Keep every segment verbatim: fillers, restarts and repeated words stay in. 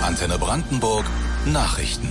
Antenne Brandenburg Nachrichten.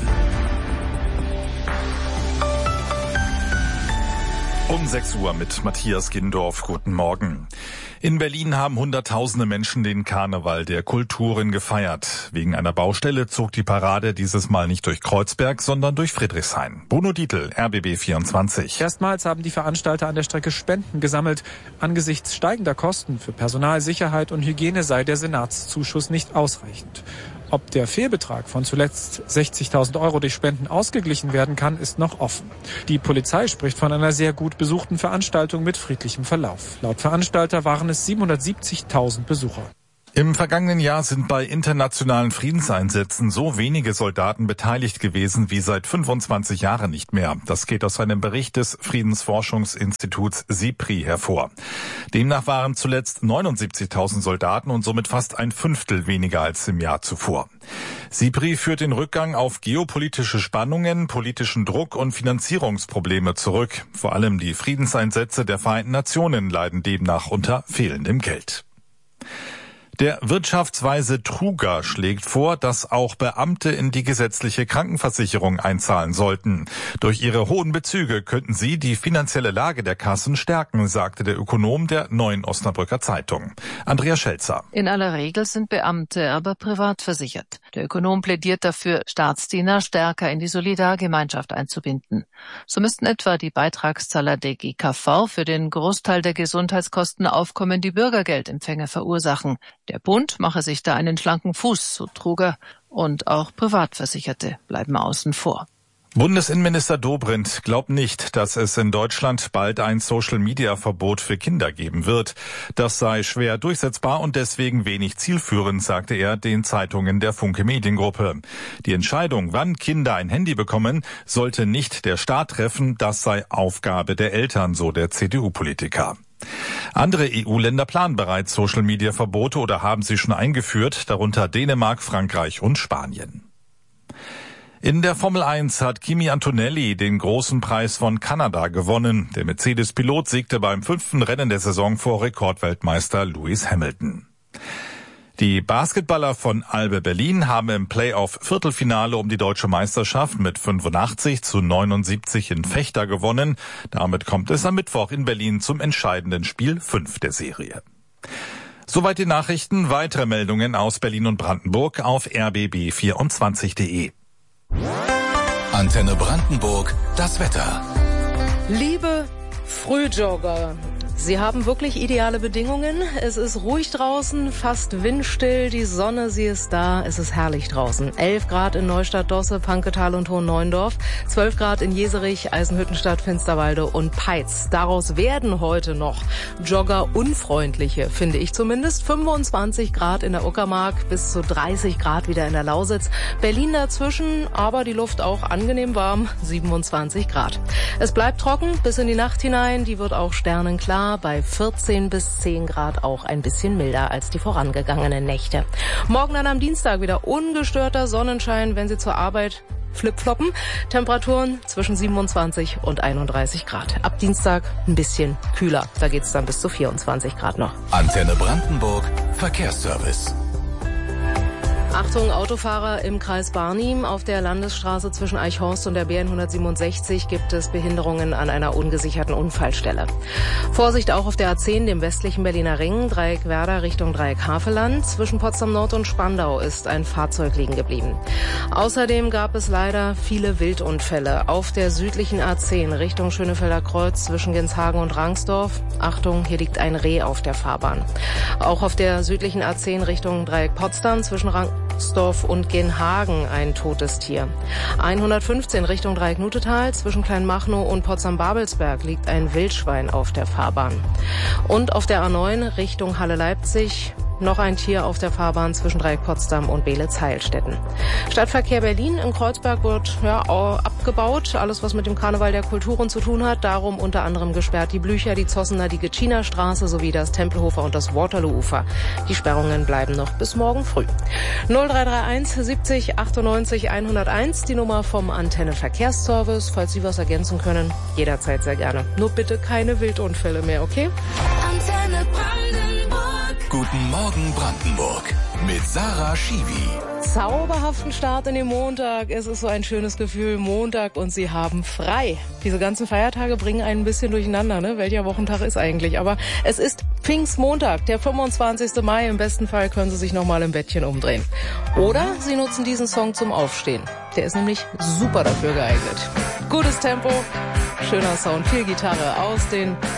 Um sechs Uhr mit Matthias Gindorf. Guten Morgen. In Berlin haben Hunderttausende Menschen den Karneval der Kulturen gefeiert. Wegen einer Baustelle zog die Parade dieses Mal nicht durch Kreuzberg, sondern durch Friedrichshain. Bruno Dietl, R B B vierundzwanzig. Erstmals haben die Veranstalter an der Strecke Spenden gesammelt. Angesichts steigender Kosten für Personal, Sicherheit und Hygiene sei der Senatszuschuss nicht ausreichend. Ob der Fehlbetrag von zuletzt sechzigtausend Euro durch Spenden ausgeglichen werden kann, ist noch offen. Die Polizei spricht von einer sehr gut besuchten Veranstaltung mit friedlichem Verlauf. Laut Veranstalter waren es siebenhundertsiebzigtausend Besucher. Im vergangenen Jahr sind bei internationalen Friedenseinsätzen so wenige Soldaten beteiligt gewesen wie seit fünfundzwanzig Jahren nicht mehr. Das geht aus einem Bericht des Friedensforschungsinstituts SIPRI hervor. Demnach waren zuletzt neunundsiebzigtausend Soldaten und somit fast ein Fünftel weniger als im Jahr zuvor. SIPRI führt den Rückgang auf geopolitische Spannungen, politischen Druck und Finanzierungsprobleme zurück. Vor allem die Friedenseinsätze der Vereinten Nationen leiden demnach unter fehlendem Geld. Der Wirtschaftsweise Truger schlägt vor, dass auch Beamte in die gesetzliche Krankenversicherung einzahlen sollten. Durch ihre hohen Bezüge könnten sie die finanzielle Lage der Kassen stärken, sagte der Ökonom der Neuen Osnabrücker Zeitung. Andrea Schelzer. In aller Regel sind Beamte aber privat versichert. Der Ökonom plädiert dafür, Staatsdiener stärker in die Solidargemeinschaft einzubinden. So müssten etwa die Beitragszahler der G K V für den Großteil der Gesundheitskosten aufkommende Bürgergeldempfänger verursachen. Der Bund mache sich da einen schlanken Fuß, so Truger, und auch Privatversicherte bleiben außen vor. Bundesinnenminister Dobrindt glaubt nicht, dass es in Deutschland bald ein Social-Media-Verbot für Kinder geben wird. Das sei schwer durchsetzbar und deswegen wenig zielführend, sagte er den Zeitungen der Funke Mediengruppe. Die Entscheidung, wann Kinder ein Handy bekommen, sollte nicht der Staat treffen, das sei Aufgabe der Eltern, so der C D U-Politiker. Andere E U-Länder planen bereits Social-Media-Verbote oder haben sie schon eingeführt, darunter Dänemark, Frankreich und Spanien. In der Formel eins hat Kimi Antonelli den großen Preis von Kanada gewonnen. Der Mercedes-Pilot siegte beim fünften Rennen der Saison vor Rekordweltmeister Lewis Hamilton. Die Basketballer von Albe Berlin haben im Playoff-Viertelfinale um die deutsche Meisterschaft mit fünfundachtzig zu neunundsiebzig in Vechta gewonnen. Damit kommt es am Mittwoch in Berlin zum entscheidenden Spiel fünf der Serie. Soweit die Nachrichten. Weitere Meldungen aus Berlin und Brandenburg auf r b b vierundzwanzig punkt de. Antenne Brandenburg, das Wetter. Liebe Frühjogger, Sie haben wirklich ideale Bedingungen. Es ist ruhig draußen, fast windstill, die Sonne, sie ist da, es ist herrlich draußen. elf Grad in Neustadt, Dosse, Panketal und Hohen-Neuendorf, zwölf Grad in Jeserich, Eisenhüttenstadt, Finsterwalde und Peitz. Daraus werden heute noch Jogger-unfreundliche, finde ich zumindest. fünfundzwanzig Grad in der Uckermark, bis zu dreißig Grad wieder in der Lausitz. Berlin dazwischen, aber die Luft auch angenehm warm, siebenundzwanzig Grad. Es bleibt trocken bis in die Nacht hinein, die wird auch sternenklar. Bei vierzehn bis zehn Grad auch ein bisschen milder als die vorangegangenen Nächte. Morgen dann am Dienstag wieder ungestörter Sonnenschein, wenn Sie zur Arbeit flipfloppen. Temperaturen zwischen siebenundzwanzig und einunddreißig Grad. Ab Dienstag ein bisschen kühler. Da geht's dann bis zu vierundzwanzig Grad noch. Antenne Brandenburg, Verkehrsservice. Achtung, Autofahrer im Kreis Barnim. Auf der Landesstraße zwischen Eichhorst und der B hundertsiebenundsechzig gibt es Behinderungen an einer ungesicherten Unfallstelle. Vorsicht auch auf der A zehn, dem westlichen Berliner Ring, Dreieck Werder Richtung Dreieck Havelland. Zwischen Potsdam Nord und Spandau ist ein Fahrzeug liegen geblieben. Außerdem gab es leider viele Wildunfälle auf der südlichen A zehn Richtung Schönefelder Kreuz zwischen Genshagen und Rangsdorf. Achtung, hier liegt ein Reh auf der Fahrbahn. Auch auf der südlichen A zehn Richtung Dreieck Potsdam zwischen Rangsdorf und Genhagen ein totes Tier. hundertfünfzehn Richtung Dreieck Nutetal zwischen Kleinmachnow und Potsdam-Babelsberg liegt ein Wildschwein auf der Fahrbahn. Und auf der A neun Richtung Halle-Leipzig noch ein Tier auf der Fahrbahn zwischen Dreieck Potsdam und Beelitz-Heilstätten. Stadtverkehr Berlin in Kreuzberg wird ja abgebaut. Alles, was mit dem Karneval der Kulturen zu tun hat. Darum unter anderem gesperrt die Blücher, die Zossener, die Gitschiner Straße sowie das Tempelhofer und das Waterloo-Ufer. Die Sperrungen bleiben noch bis morgen früh. null drei drei eins siebzig achtundneunzig hunderteins, die Nummer vom Antenne Verkehrsservice. Falls Sie was ergänzen können, jederzeit sehr gerne. Nur bitte keine Wildunfälle mehr, okay? Antenne Brandenburg. Guten Morgen Brandenburg. mit Sarah Schiwi. Zauberhaften Start in den Montag. Es ist so ein schönes Gefühl, Montag, und Sie haben frei. Diese ganzen Feiertage bringen einen ein bisschen durcheinander, ne? Welcher Wochentag ist eigentlich? Aber es ist Pfingstmontag, der fünfundzwanzigste Mai. Im besten Fall können Sie sich nochmal im Bettchen umdrehen. Oder Sie nutzen diesen Song zum Aufstehen. Der ist nämlich super dafür geeignet. Gutes Tempo, schöner Sound, viel Gitarre aus den